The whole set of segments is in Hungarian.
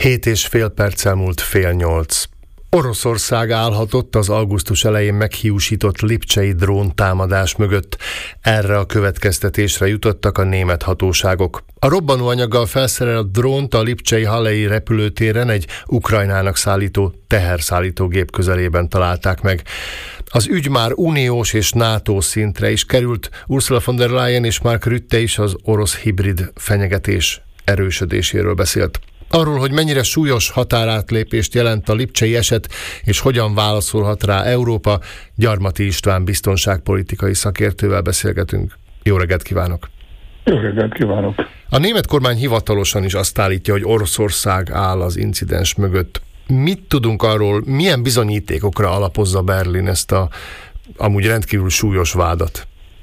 7,5 perccel múlt 7:30. Oroszország állhatott az augusztus elején meghiúsított lipcsei dróntámadás mögött. Erre a következtetésre jutottak a német hatóságok. A robbanóanyaggal felszerelt drónt a lipcsei Hallei repülőtéren egy Ukrajnának szállító teherszállítógép közelében találták meg. Az ügy már uniós és NATO szintre is került. Ursula von der Leyen és Mark Rutte is az orosz hibrid fenyegetés erősödéséről beszélt. Arról, hogy mennyire súlyos határátlépést jelent a lipcsei eset, és hogyan válaszolhat rá Európa, Gyarmati István biztonságpolitikai szakértővel beszélgetünk. Jó reggelt kívánok! Jó reggelt kívánok! A német kormány hivatalosan is azt állítja, hogy Oroszország áll az incidens mögött. Mit tudunk arról, milyen bizonyítékokra alapozza Berlin ezt a amúgy rendkívül súlyos vádat?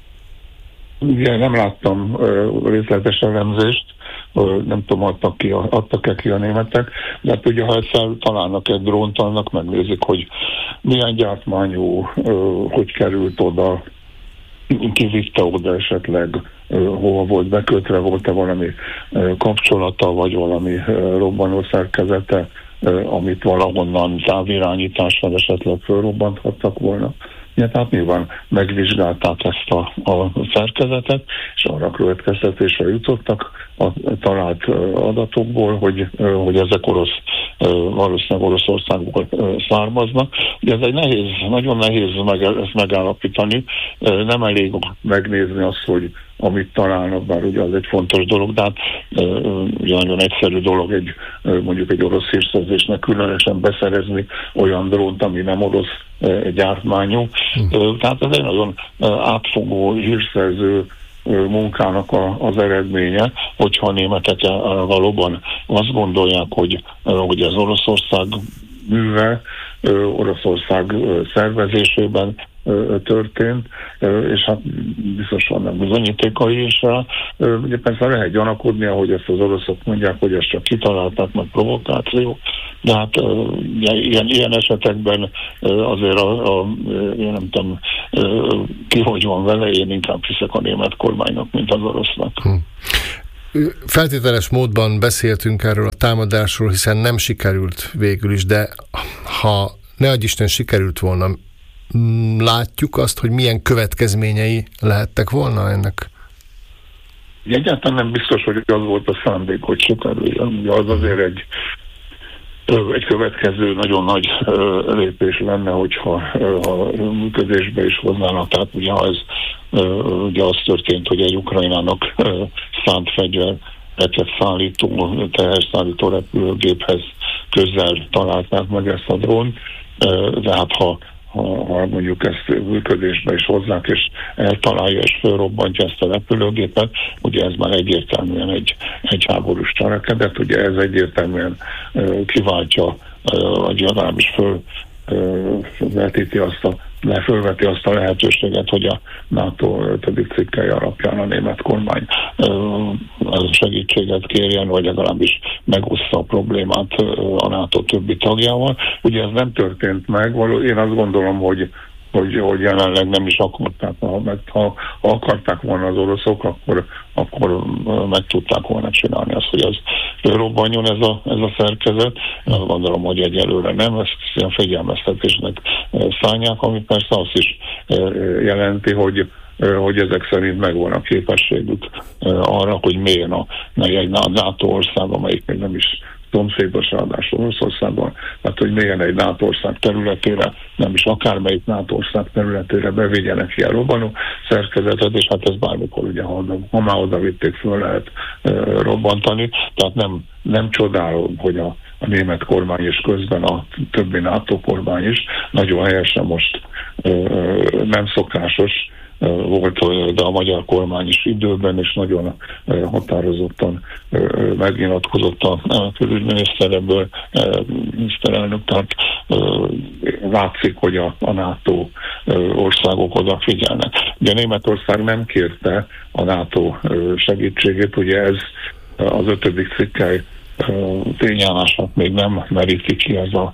Ugye nem láttam részletes elemzést, nem tudom, adtak-e ki a németek, de hát ugye, ha egyszer találnak egy drónt, annak megnézik, hogy milyen gyártmányú, hogy került oda, ki vitte oda esetleg, hova volt bekötve, volt-e valami kapcsolata, vagy valami robbanószerkezete, amit valahonnan távirányítással esetleg fölrobbanthattak volna. Ja, tehát nyilván megvizsgálták ezt a szerkezetet, és arra következtetésre jutottak a talált adatokból, hogy ezek valószínűleg Oroszországból származnak. Ugye ez egy nagyon nehéz ezt megállapítani. Nem elég megnézni azt, hogy amit találnak, bár ugye az egy fontos dolog, de hát ugye nagyon egyszerű dolog mondjuk egy orosz hírszerzésnek különösen beszerezni olyan drónt, ami nem orosz gyártmányú. Tehát ez egy nagyon átfogó hírszerző munkának az eredménye, hogyha a németek valóban azt gondolják, hogy ez Oroszország műve, Oroszország szervezésében történt, és hát biztos vannak bizonyítékai is rá. Ugye persze lehet gyanakodni, ahogy ezt az oroszok mondják, hogy ezt csak kitalálták, meg provokáció, de hát ilyen esetekben azért én nem tudom, ki hogy van vele, én inkább hiszek a német kormánynak, mint az orosznak. Feltételes módban beszéltünk erről a támadásról, hiszen nem sikerült végül is, de ha ne adj Isten sikerült volna, látjuk azt, hogy milyen következményei lehettek volna ennek? Egyáltalán nem biztos, hogy az volt a szándék, hogy sikerüljön. Az azért egy következő nagyon nagy lépés lenne, hogyha működésbe is hoznának. Tehát ugye, ha ez ugye az történt, hogy egy Ukrajnának szánt fegyvereket szállító, teherszállító repülőgéphez közel találták meg ezt a drónt, de hát ha mondjuk ezt működésbe is hozzák, és eltalálja és fölrobbantja ezt a repülőgépet, ugye ez már egyértelműen egy háborús cselekedet, ugye ez egyértelműen kiváltja, vagy legalábbis fölveti azt a lehetőséget, hogy a NATO 5. cikkely alapján a német kormány segítséget kérjen, vagy legalábbis megoszta a problémát a NATO többi tagjával. Ugye ez nem történt meg, én azt gondolom, hogy jelenleg nem is akarták, ha akarták volna az oroszok, akkor meg tudták volna csinálni azt, hogy az robbanjon ez a szerkezet. Azt gondolom, hogy egyelőre nem, ezt ilyen fegyelmeztetésnek szánják, ami persze azt is jelenti, hogy ezek szerint megvan a képességük arra, hogy mélyen egy NATO ország, amelyik még nem is szomszédos, ráadásul Oroszországban, tehát hogy mélyen egy NATO ország területére, nem is akármelyik NATO ország területére bevigyenek ilyen robbanó szerkezetet, és hát ez bármikor ugye, ha már oda vitték, föl lehet robbantani, tehát nem csodálom, hogy a német kormány és közben a többi NATO kormány is nagyon helyesen most nem szokásos volt, de a magyar kormány is időben és nagyon határozottan megnyilatkozott a külügyminiszter, ebből miniszterelnök, tehát látszik, hogy a NATO országok odafigyelnek. De Németország nem kérte a NATO segítségét, ugye ez az 5. cikkely tényállását még nem meríti ki ez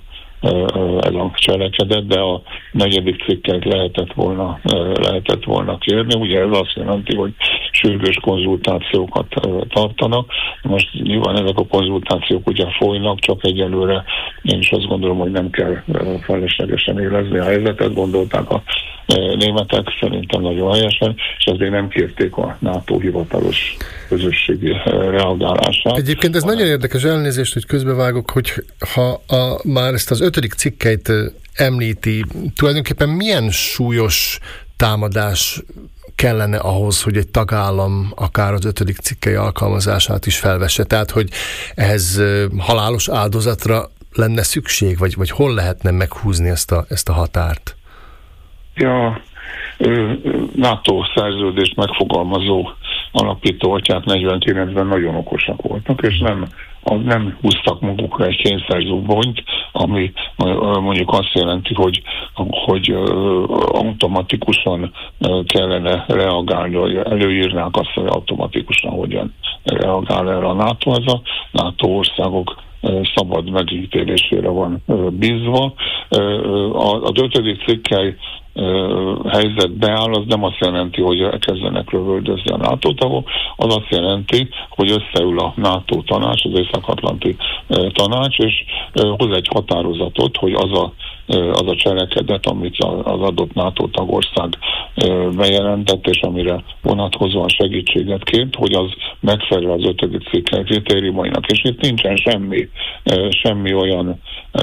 ez a cselekedet, de a 4. cikket lehetett volna kérni. Ugye ez azt jelenti, hogy sürgős konzultációkat tartanak. Most nyilván ezek a konzultációk ugye folynak, csak egyelőre én is azt gondolom, hogy nem kell feleslegesen élezni a helyzetet, gondolták a németek, szerintem nagyon helyesen, és azért nem kérték a NATO hivatalos közösségi reagálását. Egyébként ez nagyon érdekes, elnézést, hogy közbevágok, hogy ha már ezt az 5. cikkeit említi, tulajdonképpen milyen súlyos támadás kellene ahhoz, hogy egy tagállam akár az 5. cikkei alkalmazását is felvesse? Tehát, hogy ehhez halálos áldozatra lenne szükség, vagy hol lehetne meghúzni ezt a határt? Ja, NATO szerződést megfogalmazó alapító atyák 49-ben nagyon okosak voltak, és nem húztak magukra egy kényszerzubonyt, ami mondjuk azt jelenti, hogy automatikusan kellene reagálni, hogy előírnák azt, hogy automatikusan hogyan reagál erre a NATO. Ez a NATO országok szabad megítélésére van bízva. Az 5. cikkely helyzet beáll, az nem azt jelenti, hogy elkezdenek lövöldözni a NATO tagok, az azt jelenti, hogy összeül a NATO tanács, az Észak-Atlanti tanács, és hoz egy határozatot, hogy az a cselekedet, amit az adott NATO tagország bejelentett, és amire vonatkozóan segítséget kért, hogy az megfelel az 5. cikkely kritériumainak, és itt nincsen semmi olyan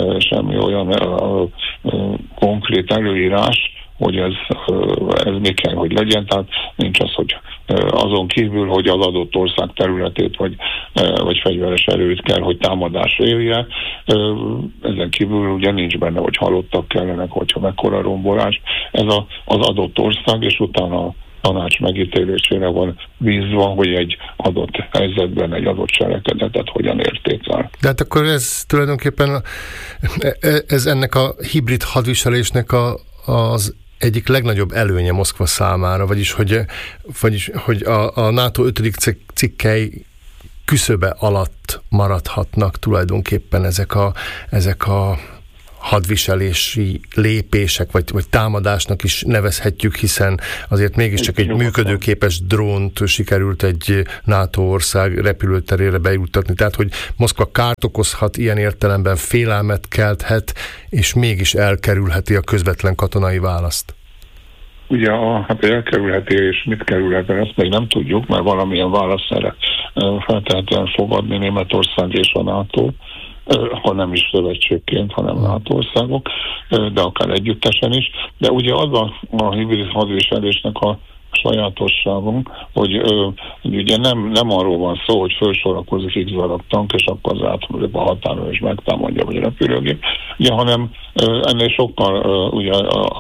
konkrét előírás, hogy ez mi kell, hogy legyen, tehát nincs az, hogy azon kívül, hogy az adott ország területét vagy fegyveres erőt kell, hogy támadás érje. Ezen kívül ugye nincs benne, hogy halottak kellenek, hogyha mekkora rombolás. Ez az adott ország, és utána a tanács megítélésére van bízva, hogy egy adott helyzetben egy adott cselekedetet hogyan értékel. De hát akkor ez tulajdonképpen ez ennek a hibrid hadviselésnek az egyik legnagyobb előnye Moszkva számára, vagyis hogy a NATO 5. cikkely küszöbe alatt maradhatnak tulajdonképpen ezek a hadviselési lépések, vagy támadásnak is nevezhetjük, hiszen azért mégiscsak egy működőképes drónt sikerült egy NATO ország repülőterére bejuttatni. Tehát, hogy Moszkva kárt okozhat, ilyen értelemben félelmet kelthet, és mégis elkerülheti a közvetlen katonai választ. Ugye, hát elkerülheti, és mit kerülhet, ezt még nem tudjuk, mert valamilyen választ erre feltehetően fogadni Németország és a NATO, ha nem is szövetségként, hanem NATO országok, de akár együttesen is. De ugye az a hibrid hadviselésnek a sajátosságunk, hogy ugye nem arról van szó, hogy felsorakozik X darab tank, és akkor az átmegyek a határon és megtámadja, vagy repülőgép, ugye, hanem ennél sokkal ugye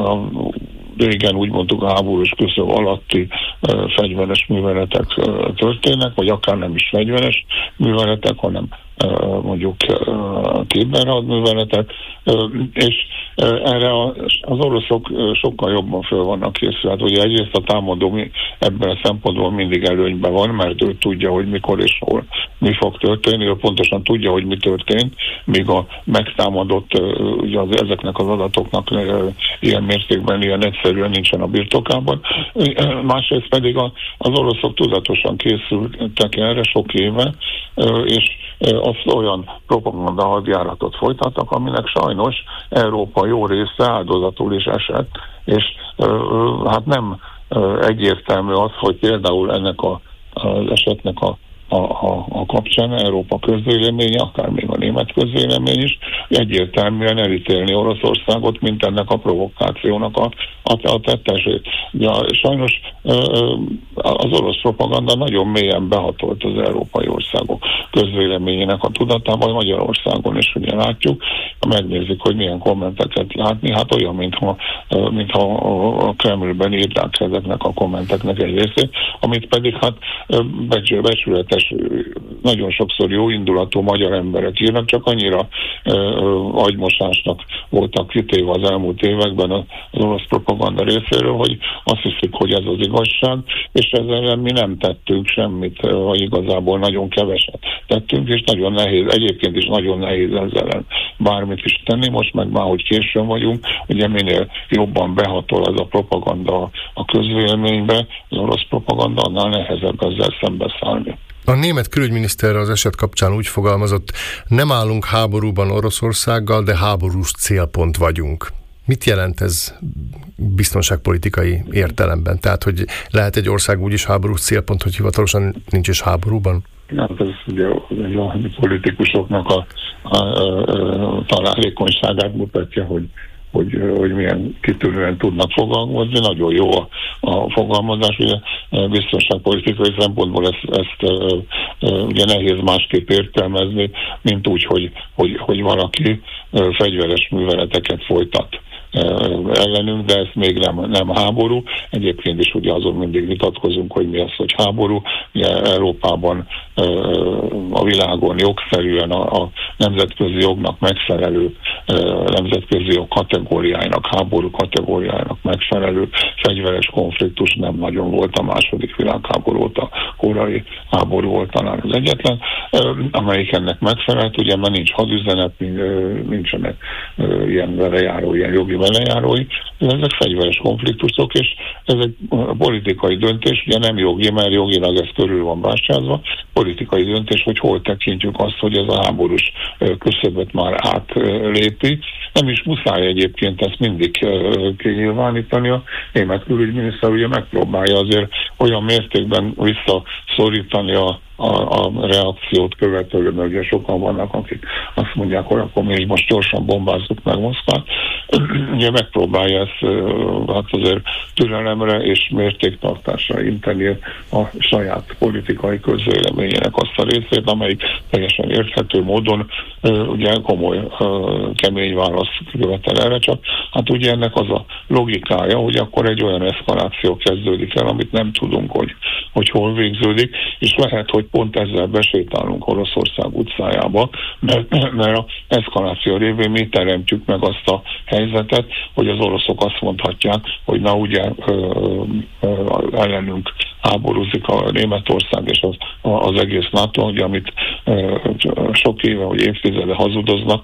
régen úgy mondtuk, a háborús küszöb alatti fegyveres műveletek történnek, vagy akár nem is fegyveres műveletek, hanem mondjuk kiberhadműveletek, és erre az oroszok sokkal jobban föl vannak készülve. Hát ugye egyrészt a támadó ebben a szempontból mindig előnyben van, mert ő tudja, hogy mikor és hol mi fog történni, ő pontosan tudja, hogy mi történt, míg a megtámadott ugye ezeknek az adatoknak ilyen mértékben, ilyen egyszerűen nincsen a birtokában. Másrészt pedig az oroszok tudatosan készültek erre sok éve, és azt olyan propaganda hadjáratot folytattak, aminek sajnos Európa jó része áldozatul is esett, és hát nem egyértelmű az, hogy például ennek az esetnek a kapcsán Európa közvéleménye, akár még a német közvélemény is egyértelműen elítélni Oroszországot, mint ennek a provokációnak a tettesét. Ja, sajnos az orosz propaganda nagyon mélyen behatolt az európai országok közvéleményének a tudatában, Magyarországon is ugye látjuk, megnézzük, hogy milyen kommenteket látni, hát olyan, mintha a Kremlben írták ezeknek a kommenteknek egy részét, amit pedig hát becsületes, nagyon sokszor jó indulatú magyar emberek hírnek, csak annyira agymosásnak voltak kitéve az elmúlt években az orosz propaganda részéről, hogy azt hiszik, hogy ez az igazság, és ezzel mi nem tettünk semmit, vagy igazából nagyon keveset tettünk, és nagyon nehéz, egyébként is nagyon nehéz ezzel bármit is tenni, most meg már, hogy későn vagyunk, ugye minél jobban behatol ez a propaganda a közvéleménybe, az orosz propaganda, annál nehezebb ezzel szembeszállni. A német külügyminiszter az eset kapcsán úgy fogalmazott, nem állunk háborúban Oroszországgal, de háborús célpont vagyunk. Mit jelent ez biztonságpolitikai értelemben? Tehát, hogy lehet egy ország úgyis háborús célpont, hogy hivatalosan nincs is háborúban? Hát ez ugye a politikusoknak a találékonyságát mutatja, hogy milyen kitűnően tudnak fogalmazni. Nagyon jó a fogalmazás, ugye biztonságpolitikai szempontból ezt ugye nehéz másképp értelmezni, mint úgy, hogy valaki fegyveres műveleteket folytat ellenünk, de ez még nem háború. Egyébként is ugye azon mindig vitatkozunk, hogy mi az, hogy háború. Európában, a világon jogszerűen a nemzetközi jognak megfelelő, nemzetközi jog kategóriájának, háború kategóriájának megfelelő fegyveres konfliktus nem nagyon volt a második világháború óta. Korai háború volt talán az egyetlen, amelyik ennek megfelelt, ugye mert nincs hadüzenet, nincsenek ilyen velejárói, ilyen jogi velejárói, ezek fegyveres konfliktusok, és ez egy politikai döntés, ugye nem jogi, mert jogilag ez körül van bástyázva, politikai döntés, hogy hol tekintjük azt, hogy ez a háborús küszöböt már átlépi. Nem is muszáj egyébként ezt mindig kinyilvánítani. A német külügyminiszter ugye megpróbálja azért olyan mértékben visszaszorítani a reakciót követően, mert ugye sokan vannak, akik azt mondják, hogy akkor mi is most gyorsan bombázzuk meg Moszkvát. Ugye megpróbálja ezt hát azért türelemre és mértéktartásra inteni a saját politikai közvéleményének azt a részét, amelyik teljesen érthető módon ugye komoly, kemény választ követel erre, csak hát ugye ennek az a logikája, hogy akkor egy olyan eszkaláció kezdődik el, amit nem tudunk, hogy hol végződik, és lehet, hogy pont ezzel besétálunk Oroszország utcájába, mert az eszkaláció révén mi teremtjük meg azt a helyzetet, hogy az oroszok azt mondhatják, hogy na ugye ellenünk háborúzik a Németország és az egész NATO, ugye, amit sok éve vagy évtizede hazudoznak,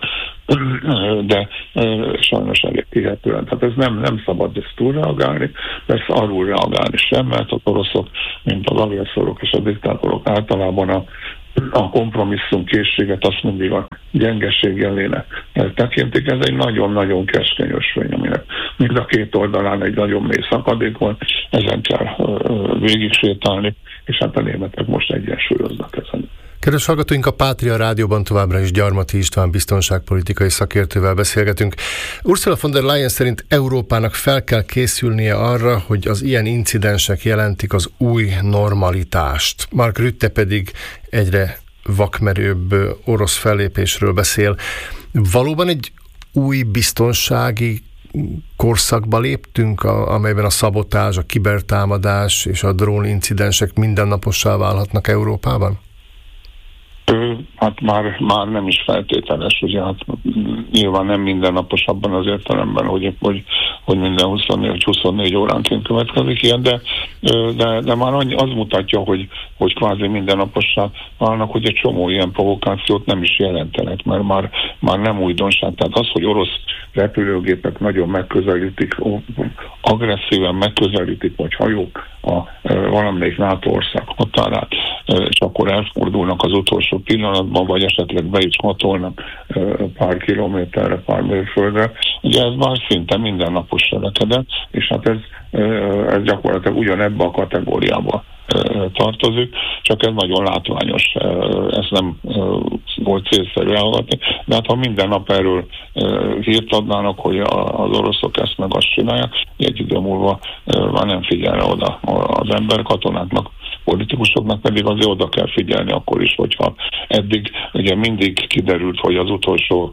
de sajnos elég hihetően. Tehát ez nem szabad ezt túlreagálni, persze arról reagálni sem, mert az oroszok, mint az agresszorok és a diktátorok általában a kompromisszum készséget azt mindig a gyengeség elléne tekintik. Ez egy nagyon-nagyon keskeny ösvény, aminek mind a két oldalán egy nagyon mély szakadék van, ezen kell végig sétálni, és hát a németek most egyensúlyoznak ezen. Kedves hallgatóink, a Pátria Rádióban továbbra is Gyarmati István biztonságpolitikai szakértővel beszélgetünk. Ursula von der Leyen szerint Európának fel kell készülnie arra, hogy az ilyen incidensek jelentik az új normalitást. Mark Rutte pedig egyre vakmerőbb orosz fellépésről beszél. Valóban egy új biztonsági korszakba léptünk, amelyben a szabotázs, a kibertámadás és a drónincidensek mindennapossá válhatnak Európában? Hát már nem is feltételes, ugye hát nyilván nem mindennapos abban az értelemben, hogy minden 24 óránként következik ilyen, de már az mutatja, hogy kvázi mindennapossá válnak, hogy egy csomó ilyen provokációt nem is jelentenek, mert már nem újdonság. Tehát az, hogy orosz repülőgépek nagyon megközelítik, agresszíven megközelítik, vagy hajók valamelyik NATO ország határát, és akkor elfordulnak az utolsó pillanatban, vagy esetleg be is hatolnak pár kilométerre, pár mérföldre. Ugye ez már szinte mindennapos cselekedet, és hát ez gyakorlatilag ugyanebbe a kategóriába tartozik, csak ez nagyon látványos, ezt nem volt célszerű elhallgatni, de hát ha minden nap erről hírt adnának, hogy az oroszok ezt meg azt csinálják, egy idő múlva már nem figyelne oda az ember, katonáknak, politikusoknak pedig azért oda kell figyelni akkor is, hogyha eddig ugye mindig kiderült, hogy az utolsó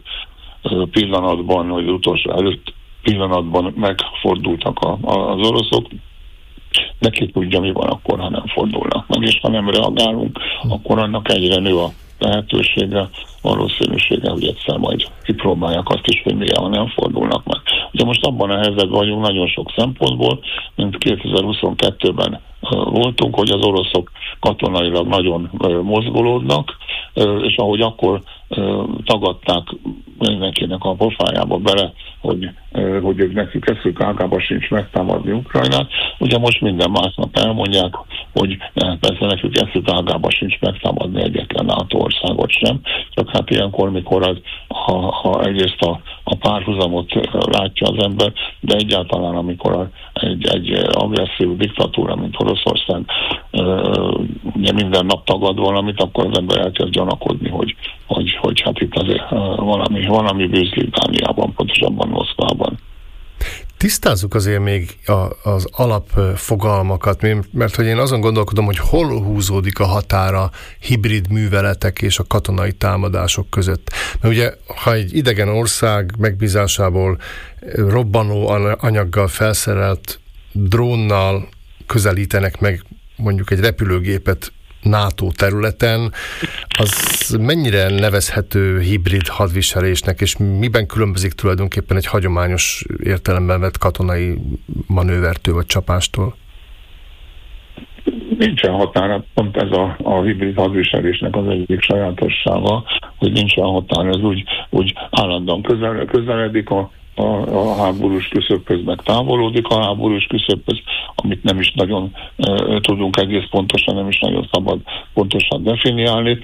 pillanatban, vagy az utolsó előtt pillanatban megfordultak az oroszok, De ki tudja, mi van akkor, ha nem fordulnak meg, és ha nem reagálunk, akkor annak egyre nő a lehetősége, valószínűsége, hogy egyszer majd kipróbálják azt is, hogy milyen, ha nem fordulnak meg. Ugye most abban a helyzetben vagyunk nagyon sok szempontból, mint 2022-ben voltunk, hogy az oroszok katonailag nagyon mozgolódnak, és ahogy akkor tagadták mindenkinek a pofájába bele, hogy ők nekik eszük ágába sincs megtámadni Ukrajnát. Ugye most minden másnap elmondják, hogy persze nekik eszük ágába sincs megtámadni egyetlen NATO országot sem, csak hát ilyenkor, mikor ha egyrészt a párhuzamot látja az ember, de egyáltalán amikor egy agresszív diktatúra, mint Oroszország ugye minden nap tagad valamit, akkor az ember elkezd gyanakodni, hogy hát itt azért valami bűzlik Dániában, pontosabban Moszkvában. Tisztázzuk azért még az alapfogalmakat, mert hogy én azon gondolkodom, hogy hol húzódik a határa hibrid műveletek és a katonai támadások között. Mert ugye, ha egy idegen ország megbízásából robbanó anyaggal felszerelt drónnal közelítenek meg mondjuk egy repülőgépet NATO területen, az mennyire nevezhető hibrid hadviselésnek, és miben különbözik tulajdonképpen egy hagyományos értelemben vett katonai manővertől vagy csapástól? Nincsen határa, pont ez a hibrid hadviselésnek az egyik sajátossága, hogy nincsen határa, ez úgy állandóan közeledik a háborús küszöbhöz, meg távolodik a háborús küszöbhöz, amit nem is nagyon tudunk egész pontosan, nem is nagyon szabad pontosan definiálni.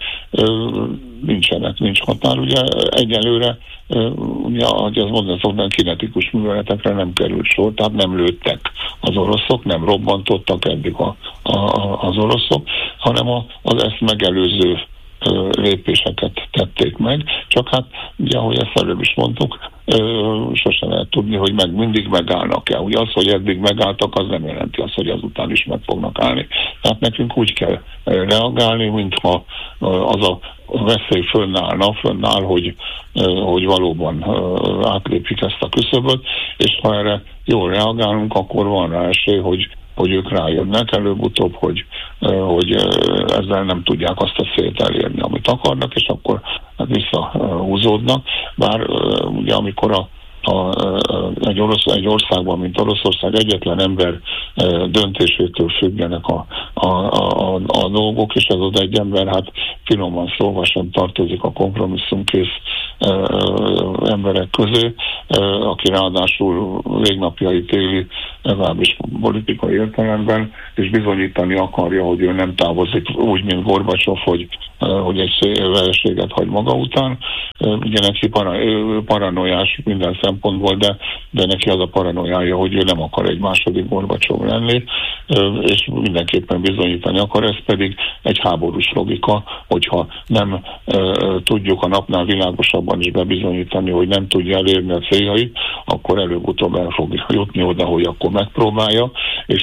Nincs határ. Ugye egyelőre, ugye, ahogy azt mondom, kinetikus műveletekre nem került sor, tehát nem lőttek az oroszok, nem robbantottak eddig az oroszok, hanem az ezt megelőző lépéseket tették meg, csak hát ugye, ahogy ezt előbb is mondtuk, sosem lehet tudni, hogy mindig megállnak-e. Ugye az, hogy eddig megálltak, az nem jelenti azt, hogy azután is meg fognak állni. Tehát nekünk úgy kell reagálni, mintha az a veszély fönnáll, hogy valóban átlépjük ezt a küszöböt, és ha erre jól reagálunk, akkor van rá esély, hogy ők rájönnek előbb-utóbb, hogy ezzel nem tudják azt a célt elérni, amit akarnak, és akkor visszahúzódnak. Bár ugye amikor egy országban, mint Oroszország, egyetlen ember döntésétől függenek a dolgok, és ez az egy ember, hát finoman szólva sem tartozik a kompromisszumkész emberek közé, aki ráadásul végnapjait éli, legalábbis politikai értelemben, és bizonyítani akarja, hogy ő nem távozik úgy, mint Gorbacsov, hogy egy vereséget hagy maga után. Ugye neki paranoiás minden szempontból, de neki az a paranoiája, hogy ő nem akar egy második Gorbacsov lenni, és mindenképpen bizonyítani akar, ez pedig egy háborús logika, hogyha nem tudjuk a napnál világosabban is bebizonyítani, hogy nem tudja elérni a céljait, akkor előbb-utóbb el fog jutni oda, hogy akkor megpróbálja, és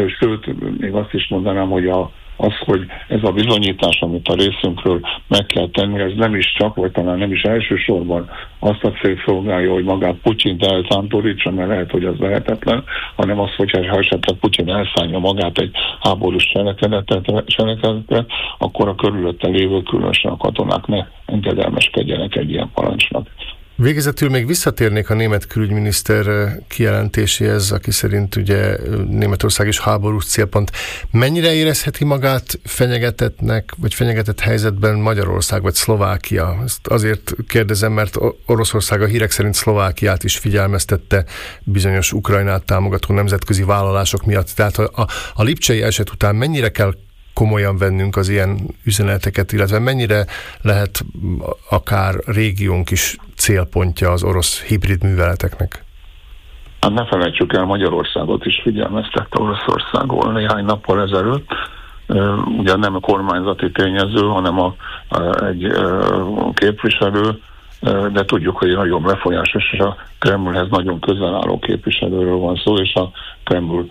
sőt, még azt is mondanám, hogy hogy ez a bizonyítás, amit a részünkről meg kell tenni, ez nem is csak, vagy talán nem is elsősorban azt a célt szolgálja, hogy magát Putyint elszántorítsa, mert lehet, hogy az lehetetlen, hanem az, hogyha esetleg Putyin elszánja magát egy háborús cselekedetre, akkor a körülötte lévő, különösen a katonák ne engedelmeskedjenek egy ilyen parancsnak. Végezetül még visszatérnék a német külügyminiszter kijelentéséhez, aki szerint ugye Németország is háborús célpont. Mennyire érezheti magát fenyegetettnek, vagy fenyegetett helyzetben Magyarország vagy Szlovákia? Ezt azért kérdezem, mert Oroszország a hírek szerint Szlovákiát is figyelmeztette bizonyos Ukrajnát támogató nemzetközi vállalások miatt. Tehát a lipcsei eset után mennyire kell komolyan vennünk az ilyen üzeneteket, illetve mennyire lehet akár régiónk is célpontja az orosz hibrid műveleteknek? Hát ne felejtsük el, Magyarországot is figyelmeztette Oroszországról néhány nappal ezelőtt. Ugye nem a kormányzati tényező, hanem egy képviselő, de tudjuk, hogy nagyon befolyásos, és a Kremlhez nagyon közel álló képviselőről van szó, és a Kreml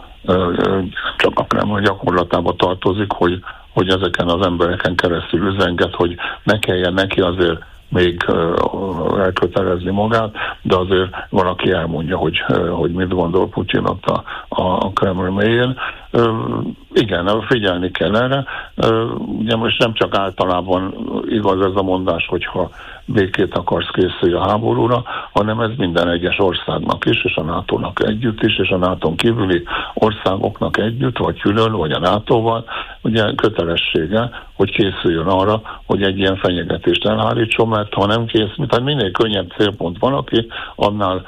csak a Kreml gyakorlatába tartozik, hogy ezeken az embereken keresztül üzenget, hogy ne kelljen neki azért még elkötelezni magát, de azért valaki elmondja, hogy mit gondol Putyin ott a Kreml mélyén. Igen, figyelni kell erre. Ugye most nem csak általában igaz ez a mondás, hogyha békét akarsz, készülj a háborúra, hanem ez minden egyes országnak is, és a NATO-nak együtt is, és a NATO-n kívüli országoknak együtt, vagy külön, vagy a NATO-val, ugye kötelessége, hogy készüljön arra, hogy egy ilyen fenyegetést elhárítson, mert ha nem kész, tehát minél könnyebb célpont valaki, annál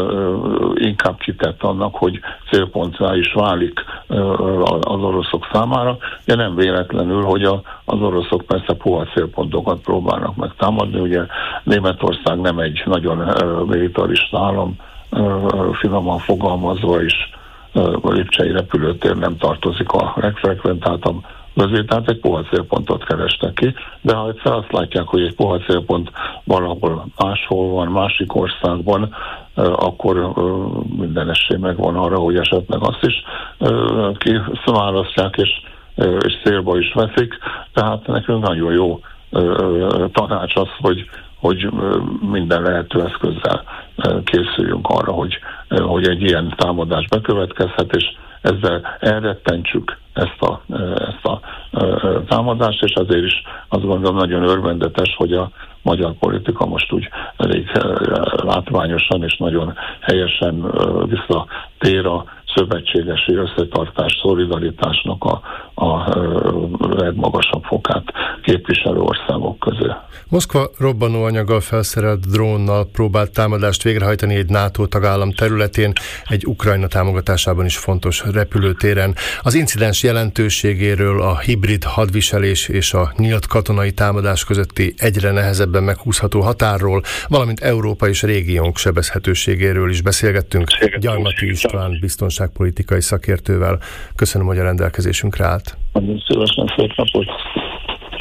inkább kitett annak, hogy célponttá is válik az oroszok számára. De nem véletlenül, hogy az oroszok persze puha célpontokat próbálnak megtámadni. Ugye Németország nem egy nagyon militarista állam, finoman fogalmazva is, a lipcsei repülőtér nem tartozik a legfrekventáltabb közé, tehát egy puha célpontot kerestek ki, de ha egyszer azt látják, hogy egy puha célpont valahol máshol van, másik országban, akkor minden esély megvan arra, hogy esetleg azt is kiválasztják, és célba is veszik, tehát nekünk nagyon jó tanács az, hogy minden lehető eszközzel készüljünk arra, hogy egy ilyen támadás bekövetkezhet, és ezzel elrettentsük ezt a támadást, és azért is azt gondolom nagyon örvendetes, hogy a magyar politika most úgy elég látványosan és nagyon helyesen visszatér a szövetségesi összetartás, szolidaritásnak a legmagasabb fokát képviselő országok közé. Moszkva robbanóanyaggal felszerelt drónnal próbált támadást végrehajtani egy NATO tagállam területén, egy Ukrajna támogatásában is fontos repülőtéren. Az incidens jelentőségéről, a hibrid hadviselés és a nyílt katonai támadás közötti egyre nehezebben meghúzható határról, valamint Európa és régiónk sebezhetőségéről is beszélgettünk Gyarmati István biztonságpolitikai szakértővel. Köszönöm, hogy a rendelkezésünkre állt. Nagyon szívesen, szép napot!